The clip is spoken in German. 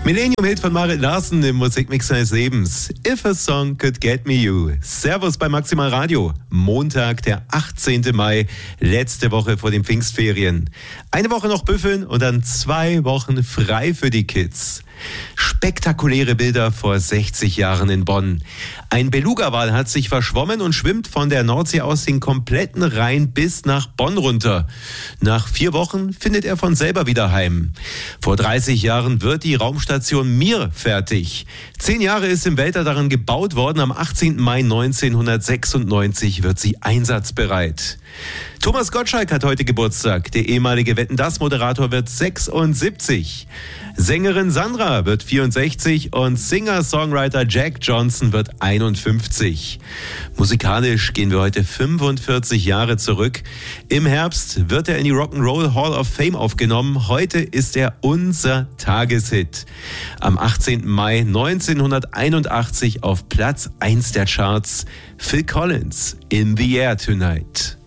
Millennium-Hit von Marit Larsen im Musikmix seines Lebens. If a Song Could Get Me You. Servus bei Maximal Radio. Montag, der 18. Mai, letzte Woche vor den Pfingstferien. Eine Woche noch büffeln und dann 2 Wochen frei für die Kids. Spektakuläre Bilder vor 60 Jahren in Bonn. Ein Beluga-Wal hat sich verschwommen und schwimmt von der Nordsee aus den kompletten Rhein bis nach Bonn runter. Nach 4 Wochen findet er von selber wieder heim. Vor 30 Jahren wird die Raumstation Mir fertig. 10 Jahre ist im Weltall daran gebaut worden. Am 18. Mai 1996 wird sie einsatzbereit. Thomas Gottschalk hat heute Geburtstag. Der ehemalige Wetten-dass-Moderator wird 76. Sängerin Sandra wird 64 und Singer-Songwriter Jack Johnson wird 51. Musikalisch gehen wir heute 45 Jahre zurück. Im Herbst wird er in die Rock'n'Roll Hall of Fame aufgenommen. Heute ist er unser Tageshit. Am 18. Mai 1981 auf Platz 1 der Charts Phil Collins, In the Air Tonight.